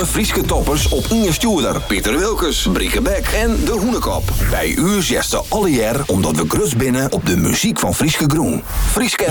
alle Frieske toppers op Inge Stuurder, Pieter Wilkes, Brieke Beck en De Hoenekop. Bij u zegt ze alle jaar omdat we grus binnen op de muziek van Frieske Groen. Frieske